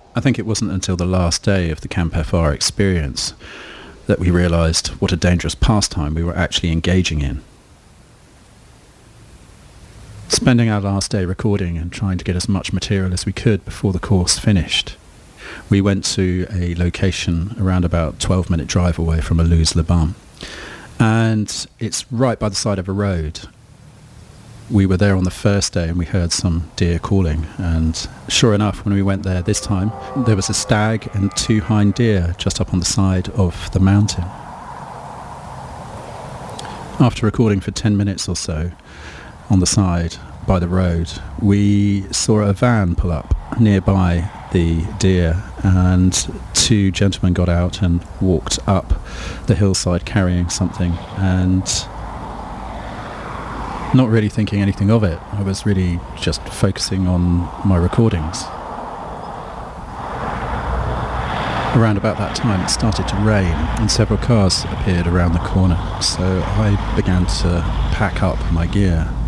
I think it wasn't until the last day of the Camp FR experience that we realised what a dangerous pastime we were actually engaging in. Spending our last day recording and trying to get as much material as we could before the course finished, we went to a location around about 12-minute drive away from Luz-les-Bains, and it's right by the side of a road. We were there on the first day and we heard some deer calling, and sure enough, when we went there this time, there was a stag and 2 hind deer just up on the side of the mountain. After recording for 10 minutes or so on the side by the road, we saw a van pull up nearby the deer, and 2 gentlemen got out and walked up the hillside carrying something, and not really thinking anything of it. I was really just focusing on my recordings. Around about that time it started to rain and several cars appeared around the corner, so I began to pack up my gear